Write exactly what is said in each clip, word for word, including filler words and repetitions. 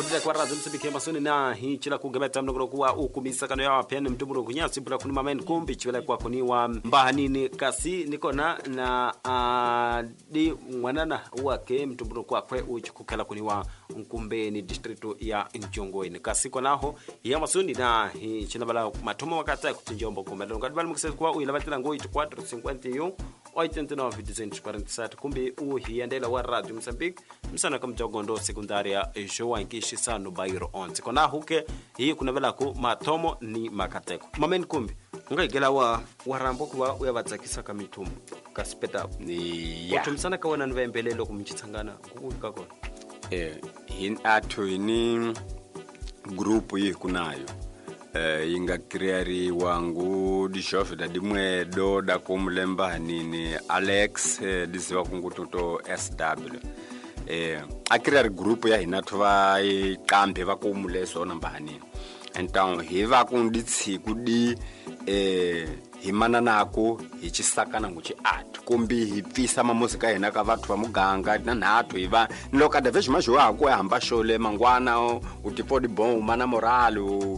kudira kwa razi msibike masoni na hii chila kugebeta mnogro kuwa ukumisa kano ya pene mtumuro kunyasi pula kuni mamen kumbi chwele kwa kuni wa mbahanini kasi niko na na uh, di mwanana wake mtumuro kwa kwe uchukukela kuni wa mkumbe ni distrito ya Njongo ini kasi kwa naho ya masoni na hii chila bala matomo wakata ya kutinjombo kumbe ngadibali mkisesi kwa uilabatila ngoi tukwatro cinquenta e um oitenta e nove duzentos e quarenta e sete kumbi uhiendela wa Radio Mozambique msana kama jogondo sekundaria joa inkishi sano bairo onse kona huke hii kuna vela ku matomo ni makateko mamen kumbi ngaigela wa warambo kuwa uyabatsakisa kamitumbu kaspeta ni ya utumsana kawana nvembelelo kumchitsangana kukukako eh in atu ini group yi kunayo eh inga creari wangu dishof da dimwe do da kumlemba nini Alex eh, disiwa kungututo S W eh akirari group ya hinatwa iqambe vakumleso nambani então hiva kunditsi kudi eh himana nako hichisakana nguchi art kumbi hipisa mamuzika hina ka vathu va muganga na nathu hiva niloka da vesh majo ako hamba shole mangwana utipodi bon mana moral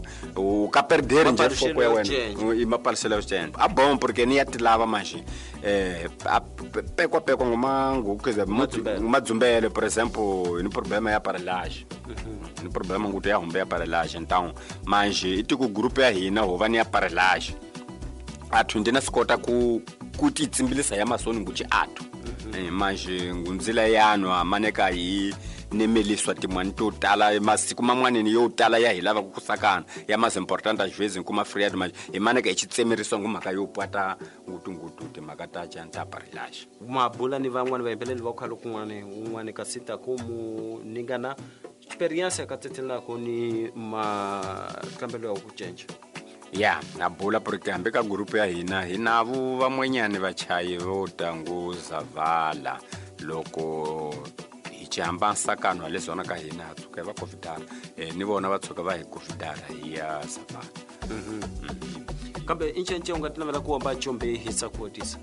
o ka perder nje foko ya wena ima parcela stand a bom porque ni atilava manje eh pekwa pekwa ngomangu kuza madzumbele por exemplo ni problema ya paralage ni problema nguti ya hombe ya paralage então manje itiku group ya hina hovani ya paralage athu ndina sikota ku kuti tsimbilisa ya masoni nguchi athu eh manje ngunzila yano amaneka yi nemeliswa timwani totala masiku mamwaneni yo tala ya hilava kukusakana ya mas important as vezes kuma freed manje imaneka ichitsemeriswa ngumaka yo pata ngutungutu temakata chanta parilash mabula ni vangwana vaipeleli vakhalo kunwane unwane kasita kumu ningana experience katetela koni ma kambelo ya kuchenja ya nabula porque ambeka group ya hina hina vu vamwenyani vachayi votangu zavala loko ichamba nsakano lesona ka hina tsuka va covidara eh ni vona va tsuka va hi covidara ya zavala mhm kambe inchenche ungatina vela kuomba chombe hisa kuotisa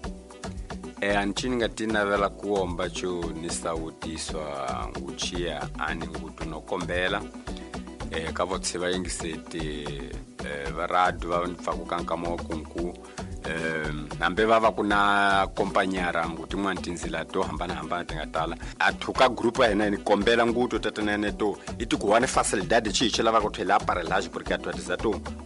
eh anchini ngatina vela kuomba cho ni sautiswa nguchia ani ngutunokombela eh ka votseva yengisete eh varadu va mfakukanka mokunku eh nambe vava kuna kompanyara nguti mwantinzila to hambana hambana tingatala athuka group ya hina ni kombela nguto tatanene to itikuwane facilidade chi chela va kuthela paralage porque atwatiza to